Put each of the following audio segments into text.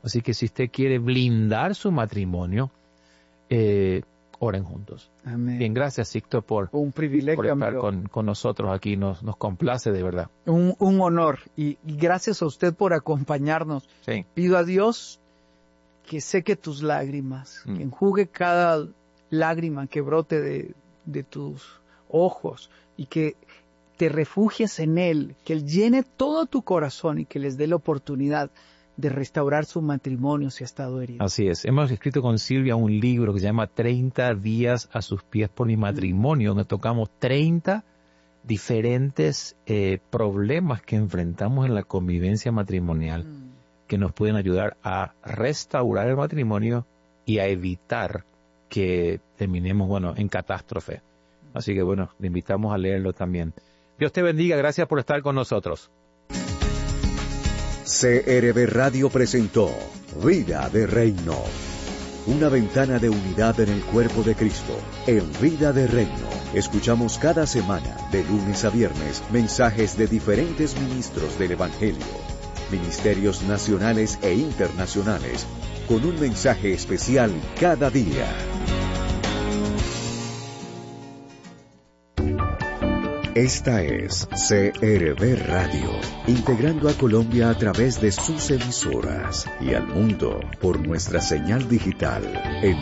Así que si usted quiere blindar su matrimonio, oren juntos. Amén. Bien, gracias, Sixto, por Un privilegio, estar amigo. con nosotros aquí. Nos complace de verdad. Un honor. Y gracias a usted por acompañarnos. Sí. Pido a Dios que seque tus lágrimas, que enjugue cada lágrima que brote de tus ojos y que te refugies en Él, que Él llene todo tu corazón y que les dé la oportunidad de restaurar su matrimonio si ha estado herido. Así es. Hemos escrito con Silvia un libro que se llama 30 días a sus pies por mi matrimonio, donde tocamos 30 diferentes problemas que enfrentamos en la convivencia matrimonial, que nos pueden ayudar a restaurar el matrimonio y a evitar que terminemos, en catástrofe. Así que, le invitamos a leerlo también. Dios te bendiga. Gracias por estar con nosotros. CRB Radio presentó Vida de Reino. Una ventana de unidad en el cuerpo de Cristo. En Vida de Reino, escuchamos cada semana, de lunes a viernes, mensajes de diferentes ministros del Evangelio. Ministerios nacionales e internacionales, con un mensaje especial cada día. Esta es CRB Radio, integrando a Colombia a través de sus emisoras y al mundo por nuestra señal digital en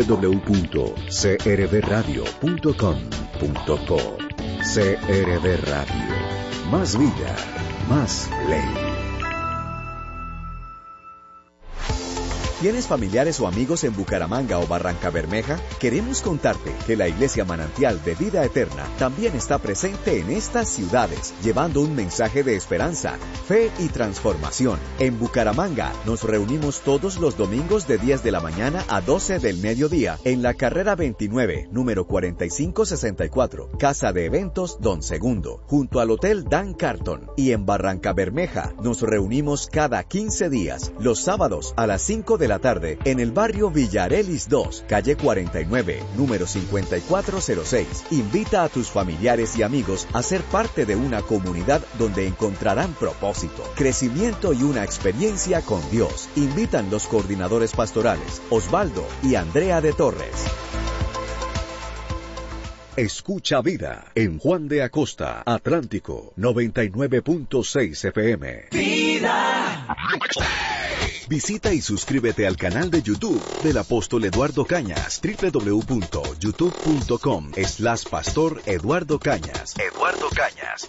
www.crbradio.com.co. CRB Radio, más vida, más ley. ¿Tienes familiares o amigos en Bucaramanga o Barranca Bermeja? Queremos contarte que la Iglesia Manantial de Vida Eterna también está presente en estas ciudades, llevando un mensaje de esperanza, fe y transformación. En Bucaramanga nos reunimos todos los domingos de 10 de la mañana a 12 del mediodía en la carrera 29, número 4564, Casa de Eventos Don Segundo, junto al Hotel Dan Carton. Y en Barranca Bermeja nos reunimos cada 15 días, los sábados a las 5 de la tarde, en el barrio Villarelis 2, calle 49, número 5406. Invita a tus familiares y amigos a ser parte de una comunidad donde encontrarán propósito, crecimiento y una experiencia con Dios. Invitan los coordinadores pastorales, Osvaldo y Andrea de Torres. Escucha Vida en Juan de Acosta, Atlántico, 99.6 FM. ¡Vida! Visita y suscríbete al canal de YouTube del Apóstol Eduardo Cañas, www.youtube.com/Pastor Eduardo Cañas. Eduardo Cañas.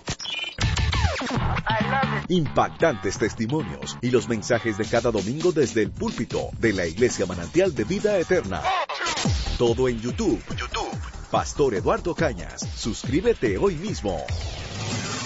Impactantes testimonios y los mensajes de cada domingo desde el púlpito de la Iglesia Manantial de Vida Eterna. Todo en YouTube. Pastor Eduardo Cañas. Suscríbete hoy mismo.